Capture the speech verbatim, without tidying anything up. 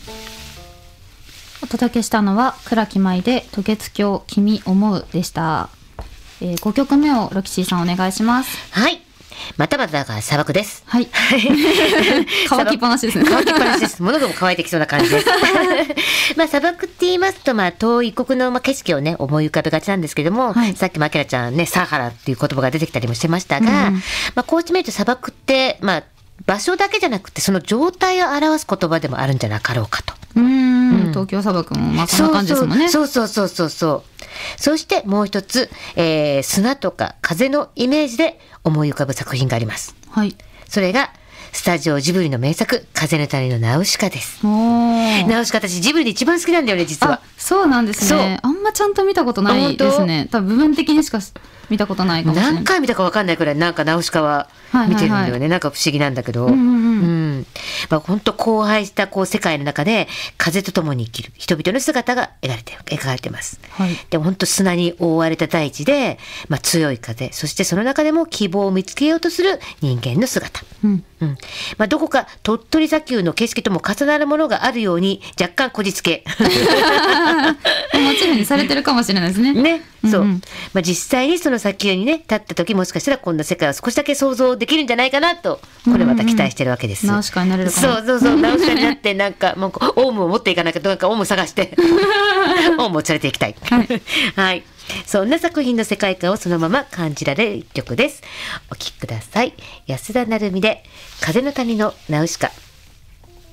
お届けしたのは倉木舞で渡月橋君思うでした。えー、ごきょくめをロキシーさんお願いします。 はい。またまただから砂漠です。 はい。乾きっぱなしですね。 乾きっぱなしです。物がも乾いてきそうな感じです。まあ砂漠って言いますと、まあ遠い異国のまあ景色をね思い浮かべがちなんですけども、はい、さっきマキラちゃんねサハラっていう言葉が出てきたりもしてましたが、うん、まあこうしてみると砂漠ってまあ場所だけじゃなくてその状態を表す言葉でもあるんじゃなかろうかと。 うーん、うん、東京砂漠もまあそんな感じですもんね。 そうそうそうそうそう。そしてもう一つ、えー、砂とか風のイメージで思い浮かぶ作品があります。 はい。 それがスタジオジブリの名作風の谷のナウシカです。ナウシカ私ジブリで一番好きなんだよね実は。 そうなんですね。あんまちゃんと見たことないですね。多分部分的にしか見たことないかもしれない。 何回見たか分かんないくらいなんかナウシカは見てるんだよね、はいはいはい、なんか不思議なんだけど、うんうんうんうんまあ、本当荒廃したこう世界の中で風と共に生きる人々の姿が描かれて描かれてます、はい、で本当砂に覆われた大地で、まあ、強い風そしてその中でも希望を見つけようとする人間の姿、うんうんまあ、どこか鳥取砂丘の景色とも重なるものがあるように若干こじつけモチーフにされてるかもしれないですね。 ね、そう、うんうんまあ、実際にその砂丘にね立った時もしかしたらこんな世界を少しだけ想像できるんじゃないかなとこれまた期待してるわけです。 ナウシカになれるかも。 そうそうそうナウシカになってなんかもうオウムを持っていかなきゃなんかオウム探してオウムを連れていきたい。はい、はい、そんな作品の世界観をそのまま感じられる一曲です。お聴きください。安田成美で風の谷のナウシカ。